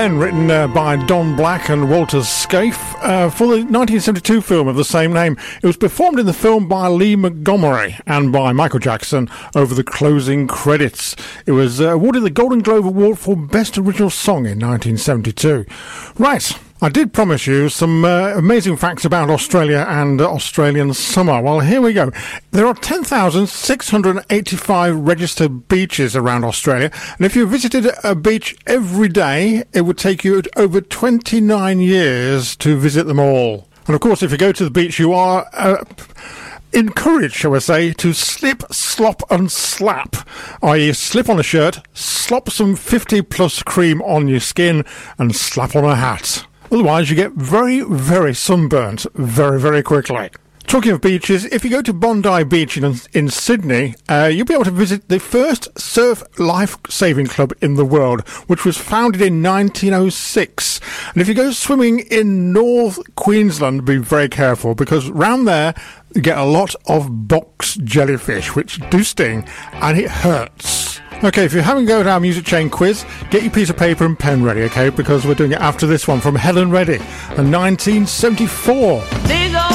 Written by Don Black and Walter Scaife for the 1972 film of the same name. It was performed in the film by Lee Montgomery and by Michael Jackson over the closing credits. It was awarded the Golden Globe Award for Best Original Song in 1972. Right. I did promise you some amazing facts about Australia and Australian summer. Well, here we go. There are 10,685 registered beaches around Australia, and if you visited a beach every day, it would take you over 29 years to visit them all. And of course, if you go to the beach, you are encouraged, shall we say, to slip, slop and slap, i.e. slip on a shirt, slop some 50-plus cream on your skin, and slap on a hat. Otherwise, you get very, very sunburnt very, very quickly. Talking of beaches, if you go to Bondi Beach in Sydney, you'll be able to visit the first surf life-saving club in the world, which was founded in 1906. And if you go swimming in North Queensland, be very careful, because round there you get a lot of box jellyfish, which do sting, and it hurts. Okay, if you haven't got our music chain quiz, get your piece of paper and pen ready, okay? Because we're doing it after this one from Helen Reddy in 1974.